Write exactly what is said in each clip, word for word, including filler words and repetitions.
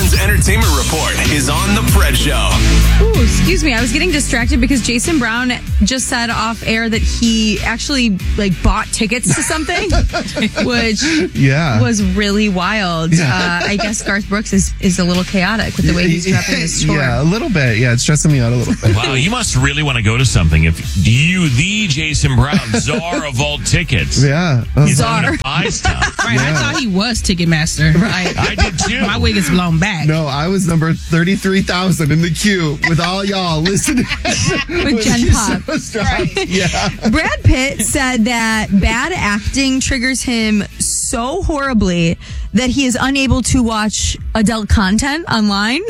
Brown's Entertainment Report is on The Fred Show. Ooh, excuse me. I was getting distracted because Jason Brown just said off air that he actually like bought tickets to something, which yeah. was really wild. Yeah. Uh, I guess Garth Brooks is, is a little chaotic with the way he's prepping his tour. Yeah, a little bit. Yeah, it's stressing me out a little bit. Wow, you must really want to go to something if you, the Jason Brown, czar of all tickets. Yeah. He's Czar. going to buy stuff. Right, Yeah. I thought he was Ticketmaster. Right, I did too. My wig is blown back. No, I was number thirty-three thousand in the queue with all y'all listening. With Gen Pop. So strong. Yeah. Brad Pitt said that bad acting triggers him so horribly that he is unable to watch adult content online.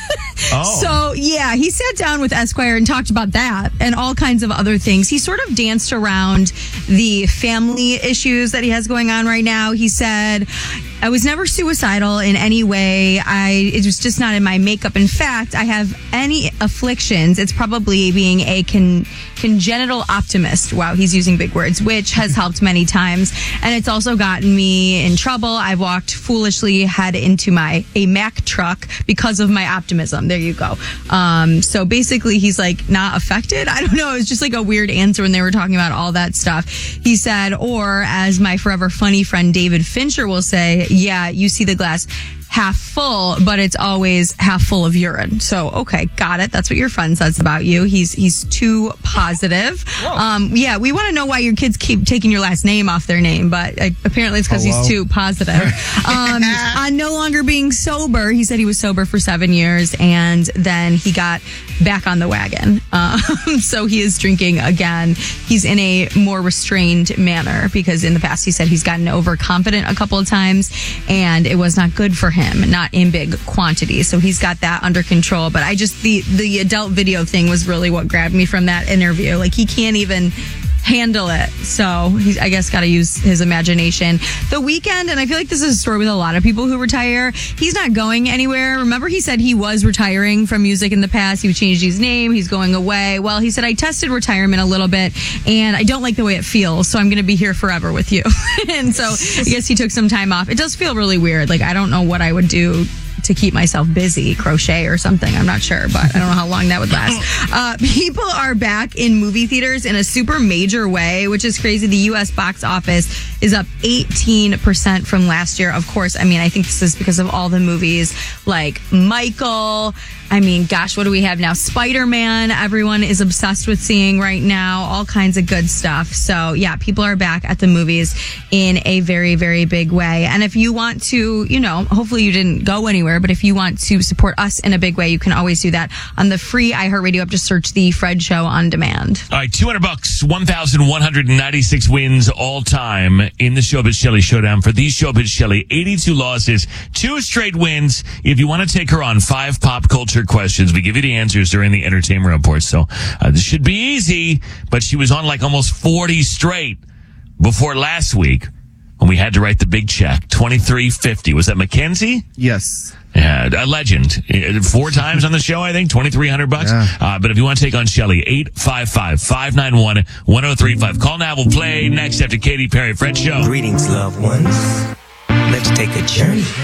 Oh. So, yeah, he sat down with Esquire and talked about that and all kinds of other things. He sort of danced around the family issues that he has going on right now. He said, I was never suicidal in any way. I it was just not in my makeup. In fact, I have any afflictions. It's probably being a con, congenital optimist. Wow, he's using big words, which has helped many times. And it's also gotten me in trouble. I've walked foolishly head into my a Mack truck because of my optimism. There you go. Um, so basically, he's like not affected. I don't know. It was just like a weird answer when they were talking about all that stuff. He said, or as my forever funny friend David Fincher will say, yeah, you see the glass half full, but it's always half full of urine. So, okay, got it. That's what your friend says about you. He's he's too positive. Um, yeah, we want to know why your kids keep taking your last name off their name, but uh, apparently it's because he's too positive. Um, on no longer being sober, he said he was sober for seven years, and then he got back on the wagon. Um, so he is drinking again. He's in a more restrained manner because in the past he said he's gotten overconfident a couple of times, and it was not good for him. Him, not in big quantities. So he's got that under control. But I just, the, the adult video thing was really what grabbed me from that interview. Like he can't even handle it. So he's, I guess, got to use his imagination. The Weeknd, and I feel like this is a story with a lot of people who retire. He's not going anywhere. Remember, he said he was retiring from music in the past. He changed his name. He's going away. Well, he said, I tested retirement a little bit and I don't like the way it feels. So I'm going to be here forever with you. And so I guess he took some time off. It does feel really weird. Like, I don't know what I would do to keep myself busy, crochet or something. I'm not sure, but I don't know how long that would last. Uh, people are back in movie theaters in a super major way, which is crazy. The U S box office is up eighteen percent from last year. Of course, I mean, I think this is because of all the movies like Michael. I mean, gosh, what do we have now? Spider-Man, everyone is obsessed with seeing right now, all kinds of good stuff. So, yeah, people are back at the movies in a very, very big way. And if you want to, you know, hopefully you didn't go anywhere, but if you want to support us in a big way, you can always do that on the free iHeartRadio app. Just search The Fred Show on demand. All right, two hundred bucks, one thousand one hundred ninety-six wins all time in the Showbiz Shelly Showdown. For the Showbiz Shelly, eighty-two losses, two straight wins. If you want to take her on five pop culture questions, we give you the answers during the entertainment report. So uh, this should be easy, but she was on like almost forty straight before last week when we had to write the big check, twenty-three fifty. Was that Mackenzie? Yes. Yeah, a legend. Four times on the show, I think, twenty-three hundred bucks. Yeah. Uh, but if you want to take on Shelly, eight five five, five nine one, one oh three five. Call now. We'll play next after Katy Perry. Fred Show. Greetings, loved ones. Let's take a journey.